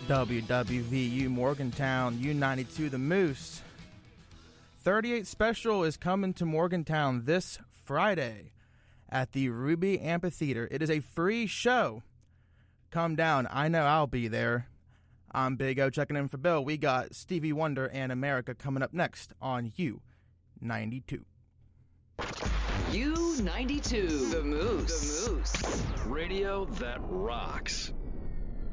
WWVU Morgantown, U92 The Moose. 38 Special is coming to Morgantown this Friday at the Ruby Amphitheater. It is a free show. Come down. I know I'll be there. I'm Big O checking in for Bill. We got Stevie Wonder and America coming up next on U92. U92, The Moose. Radio that rocks.